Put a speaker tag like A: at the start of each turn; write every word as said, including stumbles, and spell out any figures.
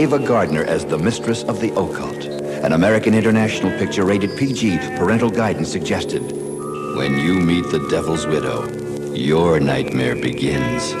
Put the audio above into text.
A: Ava Gardner as the Mistress of the Occult. An American International picture rated P G, parental guidance suggested. When you meet the Devil's Widow, your nightmare begins.